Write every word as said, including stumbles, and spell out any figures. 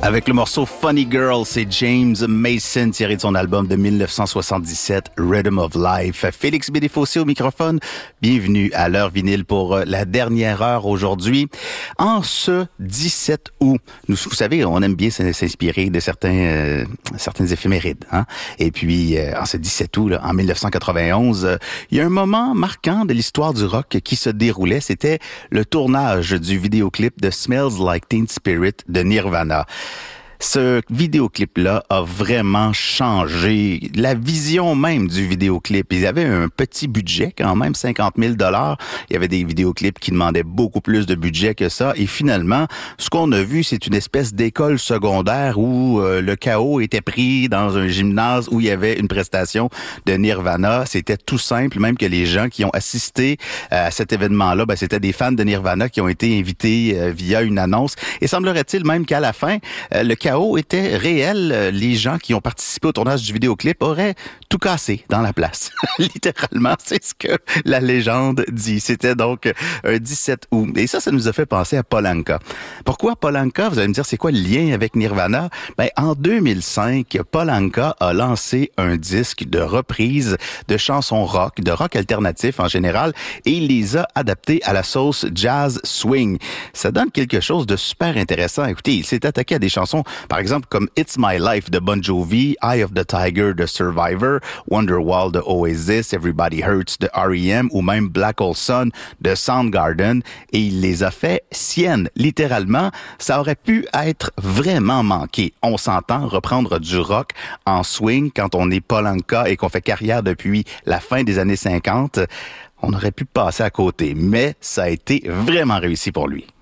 Avec le morceau Funny Girl, c'est James Mason tiré de son album de dix-neuf cent soixante-dix-sept, Rhythm of Life. Félix Bédéfossé au microphone. Bienvenue à l'heure vinyle pour la dernière heure aujourd'hui. En ce dix-sept août, nous, vous savez, on aime bien s'inspirer de certains, euh, certaines éphémérides, hein. Et puis, euh, en ce dix-sept août, là, en dix-neuf cent quatre-vingt-onze, euh, il y a un moment marquant de l'histoire du rock qui se déroulait. C'était le tournage du vidéoclip de Smells Like Teen Spirit de Nirvana. Ce vidéoclip-là a vraiment changé la vision même du vidéoclip. Ils avaient un petit budget quand même, cinquante mille dollars. Il y avait des vidéoclips qui demandaient beaucoup plus de budget que ça. Et finalement, ce qu'on a vu, c'est une espèce d'école secondaire où euh, le chaos était pris dans un gymnase où il y avait une prestation de Nirvana. C'était tout simple, même que les gens qui ont assisté à cet événement-là, ben, c'était des fans de Nirvana qui ont été invités euh, via une annonce. Et semblerait-il même qu'à la fin, euh, le chaos était réel. Les gens qui ont participé au tournage du vidéoclip auraient tout cassé dans la place. Littéralement, c'est ce que la légende dit. C'était donc un dix-sept août. Et ça, ça nous a fait penser à Paul Anka. Pourquoi Paul Anka? Vous allez me dire, c'est quoi le lien avec Nirvana? Ben, en deux mille cinq, Paul Anka a lancé un disque de reprise de chansons rock, de rock alternatif en général, et il les a adaptées à la sauce jazz swing. Ça donne quelque chose de super intéressant. Écoutez, il s'est attaqué à des chansons par exemple, comme It's My Life de Bon Jovi, Eye of the Tiger de Survivor, Wonderwall de Oasis, Everybody Hurts de R E M ou même Black Hole Sun de Soundgarden. Et il les a fait siennes. Littéralement, ça aurait pu être vraiment manqué. On s'entend reprendre du rock en swing quand on est Paul Anka et qu'on fait carrière depuis la fin des années cinquante. On aurait pu passer à côté, mais ça a été vraiment réussi pour lui.